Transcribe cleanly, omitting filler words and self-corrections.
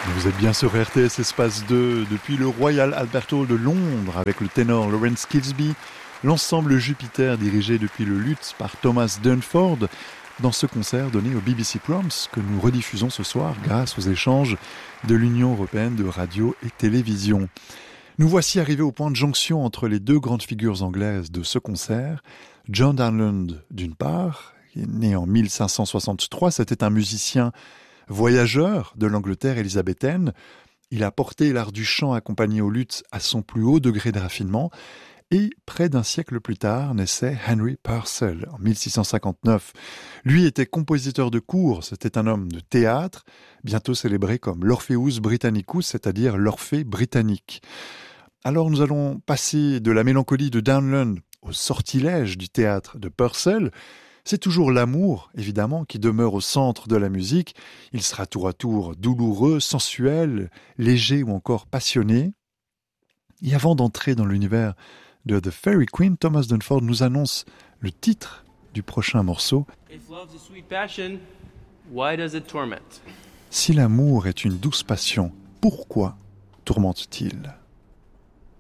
Vous êtes bien sur RTS Espace 2 depuis le Royal Albert Hall de Londres avec le ténor Lawrence Kilsby, l'ensemble Jupiter dirigé depuis le luth par Thomas Dunford dans ce concert donné au BBC Proms que nous rediffusons ce soir grâce aux échanges de l'Union européenne de radio et télévision. Nous voici arrivés au point de jonction entre les deux grandes figures anglaises de ce concert, John Downland d'une part, qui est né en 1563, c'était un musicien voyageur de l'Angleterre élisabéthaine. Il a porté l'art du chant accompagné au luth à son plus haut degré de raffinement. Et près d'un siècle plus tard, naissait Henry Purcell en 1659. Lui était compositeur de cour, c'était un homme de théâtre, bientôt célébré comme l'Orpheus Britannicus, c'est-à-dire l'Orphée britannique. Alors nous allons passer de la mélancolie de Downland au sortilège du théâtre de Purcell. C'est toujours l'amour, évidemment, qui demeure au centre de la musique. Il sera tour à tour douloureux, sensuel, léger ou encore passionné. Et avant d'entrer dans l'univers de The Fairy Queen, Thomas Dunford nous annonce le titre du prochain morceau. If love's a sweet passion, why does it torment? Si l'amour est une douce passion, pourquoi tourmente-t-il ?